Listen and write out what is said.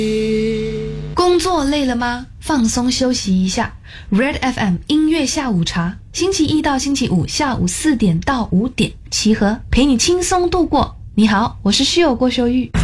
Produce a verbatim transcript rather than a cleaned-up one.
工作累了吗？放松休息一下。Red F M 音乐下午茶，星期一到星期五下午四点到五点，齐和陪你轻松度过。你好，我是室友郭秀玉。